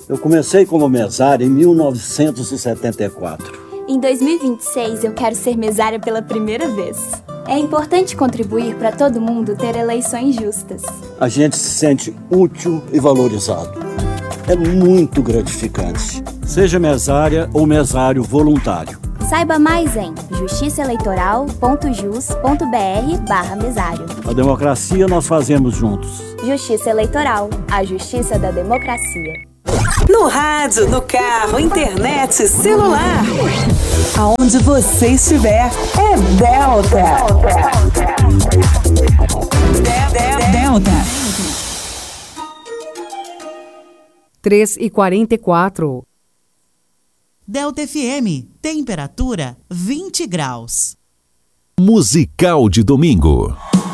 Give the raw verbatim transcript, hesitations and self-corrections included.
Eu comecei como mesária em mil novecentos e setenta e quatro. Em dois mil e vinte e seis, eu quero ser mesária pela primeira vez. É importante contribuir para todo mundo ter eleições justas. A gente se sente útil e valorizado. É muito gratificante. Seja mesária ou mesário voluntário. Saiba mais em justiçaeleitoral.jus.br barra mesário. A democracia nós fazemos juntos. Justiça Eleitoral, a justiça da democracia. No rádio, no carro, internet, celular. Aonde você estiver, é Delta. Delta. Delta. três e quarenta e quatro. Delta F M, temperatura vinte graus. Musical de domingo.